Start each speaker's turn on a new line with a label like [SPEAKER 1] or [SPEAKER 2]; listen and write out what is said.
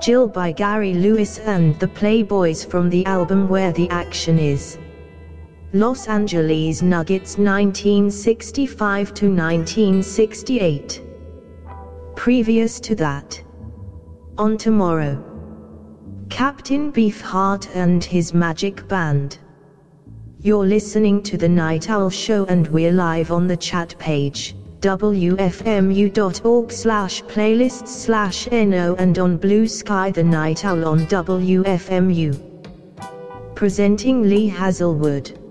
[SPEAKER 1] Jill by Gary Lewis and the Playboys from the album Where the Action Is. Los Angeles Nuggets 1965 to 1968. Previous to that. On Tomorrow. Captain Beefheart and his Magic Band. You're listening to The Night Owl Show and we're live on the chat page, wfmu.org/playlists/no, and on Blue Sky The Night Owl on WFMU. Presenting Lee Hazelwood.